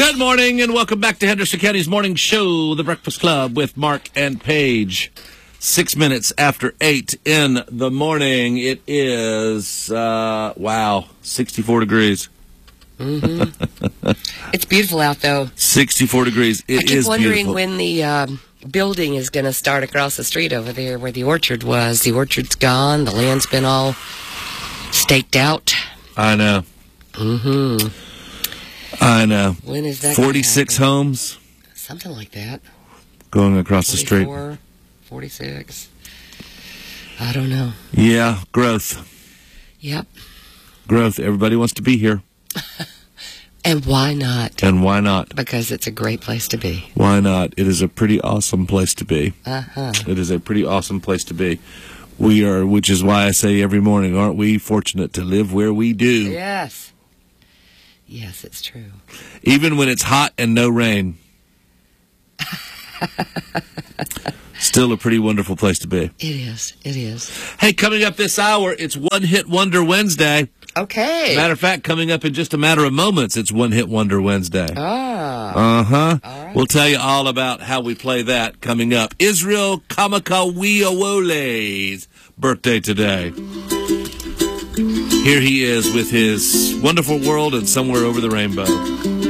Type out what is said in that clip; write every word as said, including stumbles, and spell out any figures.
Good morning and welcome back to Henderson County's morning show, The Breakfast Club with Mark and Paige. Six minutes after eight in the morning. It is, uh, wow, sixty-four degrees. Mm-hmm. It's beautiful out, though. sixty-four degrees. It I keep is wondering beautiful. when the um, building is going to start across the street over there where the orchard was. The orchard's gone. The land's been all staked out. I know. Mm-hmm. I know. When is that? forty-six homes. Something like that. Going across the street. forty-six. I don't know. Yeah, growth. Yep. Growth. Everybody wants to be here. And why not? And why not? Because it's a great place to be. Why not? It is a pretty awesome place to be. Uh-huh. It is a pretty awesome place to be. We are, which is why I say every morning, aren't we fortunate to live where we do? Yes. Yes, it's true. Even when it's hot and no rain. Still a pretty wonderful place to be. It is. It is. Hey, coming up this hour, it's One Hit Wonder Wednesday. Okay. Matter of fact, coming up in just a matter of moments, it's One Hit Wonder Wednesday. Ah. Uh-huh. All right. We'll tell you all about how we play that coming up. Israel Kamakawiawole's birthday today. Here he is with his Wonderful World and Somewhere Over the Rainbow.